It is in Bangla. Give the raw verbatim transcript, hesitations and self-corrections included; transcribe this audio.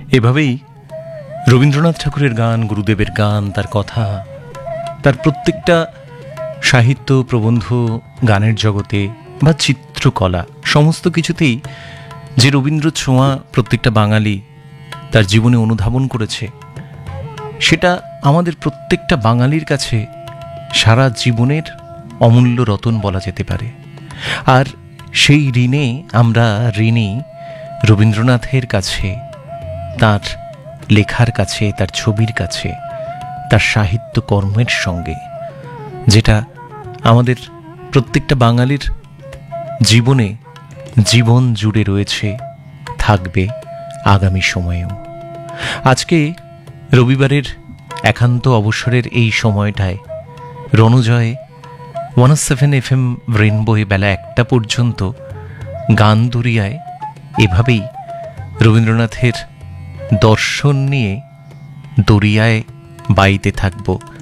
এভাবেই রবীন্দ্রনাথ ঠাকুরের গান, গুরুদেবের গান, তার কথা, তার প্রত্যেকটা সাহিত্য, প্রবন্ধ, গানের জগতে বা চিত্রকলা সমস্ত কিছুতেই যে রবীন্দ্র ছোঁয়া প্রত্যেকটা বাঙালি তার জীবনে অনুধাবন করেছে, সেটা আমাদের প্রত্যেকটা বাঙালির কাছে সারা জীবনের অমূল্য রতন বলা যেতে পারে। আর সেই ঋণে আমরা ঋণী রবীন্দ্রনাথের কাছে, তার লেখার কাছে, তার ছবির কাছে, তার সাহিত্য কর্মের সঙ্গে, যেটা আমাদের প্রত্যেকটা বাঙালির জীবনে জীবন জুড়ে রয়েছে, থাকবে আগামী সময়েও। আজকে রবিবারের একান্ত অবসরের এই সময়টায় Ranajoy one seven F M রেনবোয়ে বেলা একটা পর্যন্ত গান দুরিয়ায় এভাবেই রবীন্দ্রনাথের দর্শন নিয়ে দরিয়ায় বাইতে থাকব।